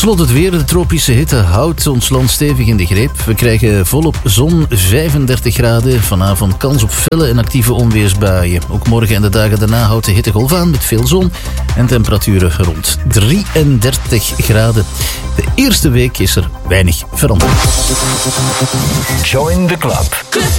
slot het weer. De tropische hitte houdt ons land stevig in de greep. We krijgen volop zon, 35 graden. Vanavond kans op felle en actieve onweersbuien. Ook morgen en de dagen daarna houdt de hittegolf aan met veel zon en temperaturen rond 33 graden. De eerste week is er weinig veranderd. Join the club.